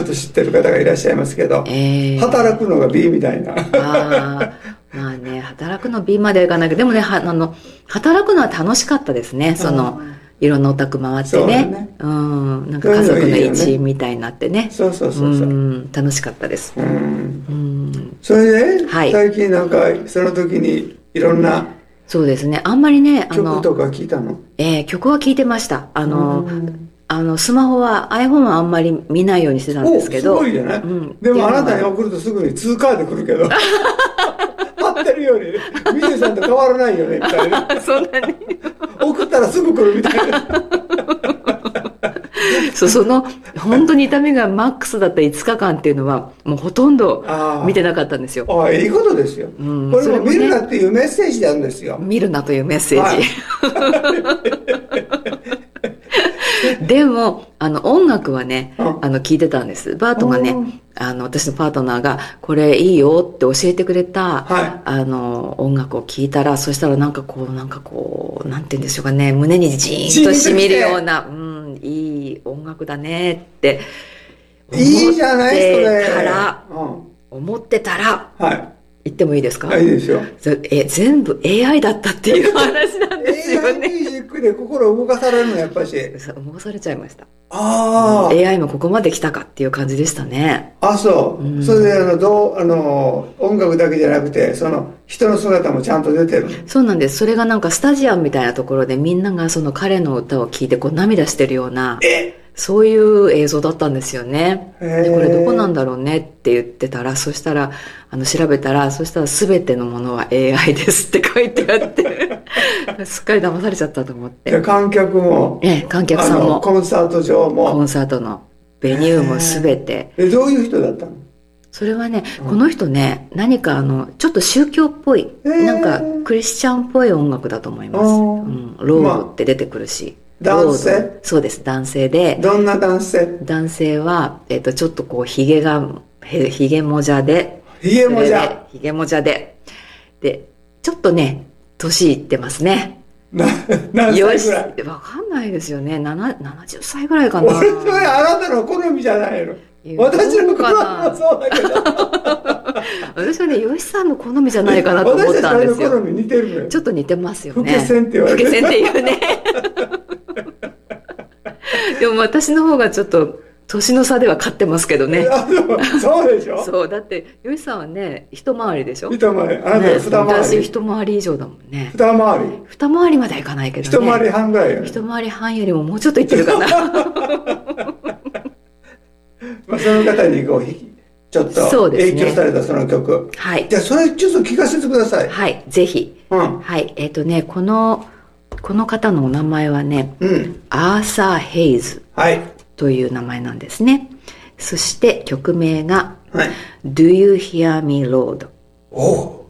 ょっと知ってる方がいらっしゃいますけど、働くのが B みたいな。 まあね、働くの B まではいかないけど、でもね、働くのは楽しかったですね。いろんなお宅回ってね。なんか家族の一員みたいになってね。 そう。 楽しかったです。 それで、最近なんか、その時にいろんな、 そうですね。あんまりね、 曲とか聞いたの？ 曲は聞いてました。スマホは iPhone はあんまり見ないようにしてたんですけど。 すごいじゃない？でもあなたに送るとすぐに2カーで来るけど。貼ってるように、ミネさんと変わらないよね、みたいな。 そんなに送ったらすぐ来るみたいな。 本当に痛みがマックスだった5日間っていうのは、もうほとんど見てなかったんですよ。 いいことですよ。これも見るなっていうメッセージなんですよ。 見るなというメッセージ。でも、音楽はね、聞いてたんです。バートがね、私のパートナーが、これいいよって教えてくれた、音楽を聞いたら、そしたらなんかこう、なんて言うんでしょうかね、胸にジーンと染みるような、いい音楽だねって思ってたら、言ってもいいですか？ いいですよ。 全部 AI だったっていう話なんですよね。 AI ミュージックで心を動かされるの、やっぱし。 動かされちゃいました。AI もここまで来たかっていう感じでしたね。 そう。それで音楽だけじゃなくて、人の姿もちゃんと出てる。 そうなんです。それがなんかスタジアムみたいなところでみんなが彼の歌を聴いて涙してるような、そういう映像だったんですよね。で、これどこなんだろうねって言ってたら、そしたら、調べたら、そしたら全てのものは AI ですって書いてあって、すっかり騙されちゃったと思って。 観客も、 観客さんも、 コンサート場も、 コンサートのベニューも全て。 どういう人だったの？ それはね、この人ね、何かちょっと宗教っぽい、なんかクリスチャンっぽい音楽だと思います。ロードって出てくるし。 男性？ そうです、男性で。 どんな男性？ 男性は、ちょっとこう、ひげもじゃで。 ひげもじゃ？ ひげもじゃで。で、ちょっとね、年いってますね。 何歳ぐらい？ わかんないですよね。70歳ぐらいかな。 それあなたの好みじゃないの？私の好みもそうだけど。 私はね、吉さんの好みじゃないかなと思ったんですよ。 私の好み似てるのよ。 ちょっと似てますよね。 老け線って言われる。 老け線っていうね。でも私の方がちょっと年の差では勝ってますけどね。 そうでしょ？ そう。だって、吉さんはね、一回りでしょ？ 一回り。あなたは二回り。 私一回り以上だもんね。 二回り？ 二回りまではいかないけどね。 一回り半ぐらいよね。 一回り半よりももうちょっといってるかな。 その方にちょっと影響されたその曲。 はい。 じゃあそれちょっと聞かせてください。 はい、ぜひ。はい。この方のお名前はね、アーサー・ヘイズという名前なんですね。そして曲名が、Do You Hear Me Lord。